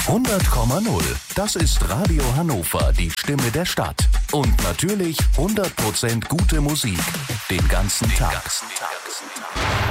100,0. Das ist Radio Hannover, die Stimme der Stadt. Und natürlich 100% gute Musik. Den ganzen Tag.